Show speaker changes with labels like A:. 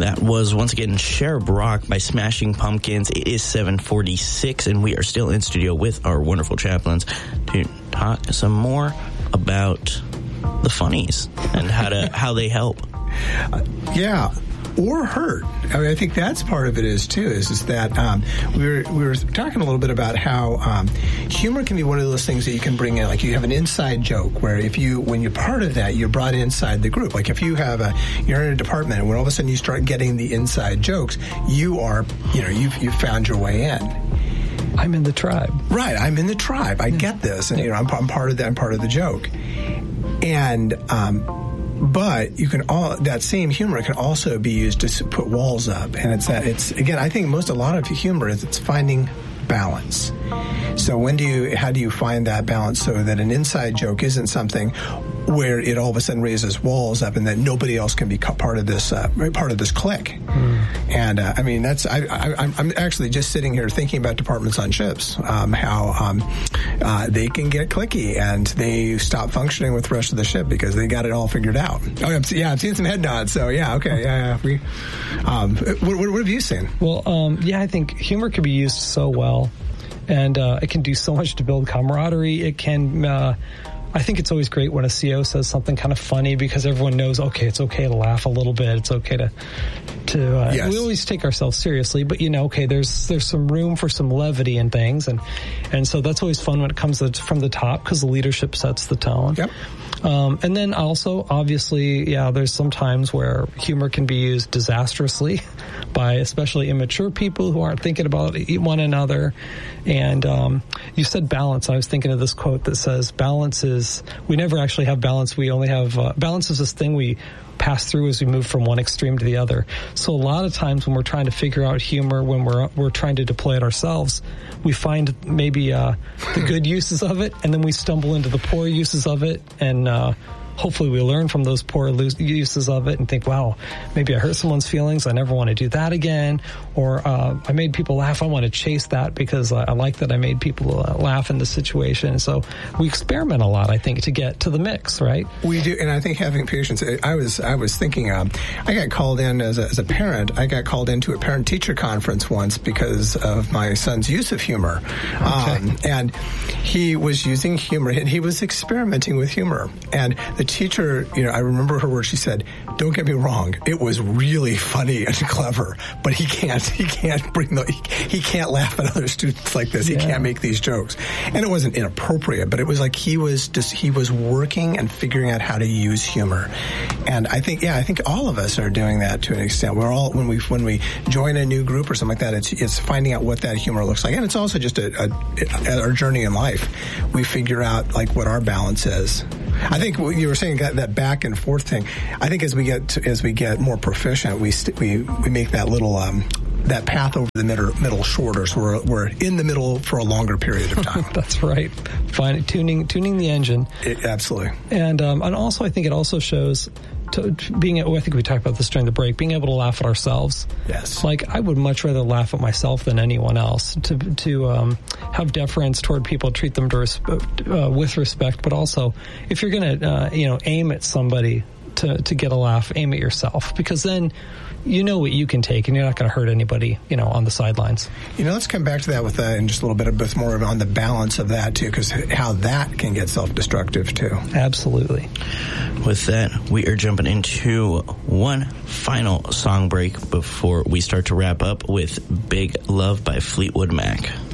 A: That was, once again, Cherub Rock by Smashing Pumpkins. It is 7:46, and we are still in studio with our wonderful chaplains to talk some more about the funnies and how they help.
B: Yeah. Or hurt. I mean, I think that's part of it is that we were talking a little bit about how humor can be one of those things that you can bring in. Like, you have an inside joke where when you're part of that, you're brought inside the group. Like, if you're in a department and when all of a sudden you start getting the inside jokes, you've found your way in.
C: I'm in the tribe.
B: Right, I'm in the tribe. I get this, and I'm part of that. I'm part of the joke, and. But that same humor can also be used to put walls up, and I think a lot of humor is it's finding balance. So how do you find that balance so that an inside joke isn't something where it all of a sudden raises walls up and that nobody else can be part of this clique? And I mean, I'm actually just sitting here thinking about departments on ships, how they can get cliquey and they stop functioning with the rest of the ship because they got it all figured out. Oh, I've seen some head nods. So yeah, okay, yeah. What have you seen?
C: Well, I think humor can be used so well, and it can do so much to build camaraderie. It can. I think it's always great when a CO says something kind of funny because everyone knows, okay, it's okay to laugh a little bit. It's okay to yes. We always take ourselves seriously, but okay, there's some room for some levity and things, and so that's always fun when it comes from the top because the leadership sets the tone. Yep. And then also, obviously, there's some times where humor can be used disastrously by especially immature people who aren't thinking about one another. And you said balance. I was thinking of this quote that says, we never actually have balance. We only have, balance is this thing we pass through as we move from one extreme to the other. So a lot of times when we're trying to figure out humor, when we're trying to deploy it ourselves, we find maybe the good uses of it, and then we stumble into the poor uses of it, and hopefully we learn from those poor uses of it and think, wow, maybe I hurt someone's feelings. I never want to do that again. Or I made people laugh. I want to chase that because I like that I made people laugh in the situation. So we experiment a lot, I think, to get to the mix, right?
B: We do, and I think having patience. I was thinking, I got called in as a parent. I got called into a parent-teacher conference once because of my son's use of humor. Okay. And he was using humor, and he was experimenting with humor. And the teacher, I remember her words. She said, "Don't get me wrong, it was really funny and clever, but he can't laugh at other students like this. Yeah. He can't make these jokes." And it wasn't inappropriate, but it was like he was working and figuring out how to use humor. And I think all of us are doing that to an extent. We're all, when we join a new group or something like that, it's finding out what that humor looks like. And it's also just our journey in life. We figure out like what our balance is. I think what you were saying, that back and forth thing. I think as we get more proficient, we make that little that path over the middle shorter, so we're in the middle for a longer period of time.
C: That's right. Tuning the engine.
B: Absolutely.
C: And also, I think it also shows I think we talked about this during the break, being able to laugh at ourselves.
B: Yes.
C: Like, I would much rather laugh at myself than anyone else. To have deference toward people, treat them with respect, but also, if you're going to, aim at somebody to get a laugh, aim at yourself, because then you know what you can take, and you're not going to hurt anybody, on the sidelines.
B: Let's come back to that with in just a little bit more on the balance of that too, because how that can get self-destructive too.
C: Absolutely.
A: With that, we are jumping into one final song break before we start to wrap up with Big Love by Fleetwood Mac.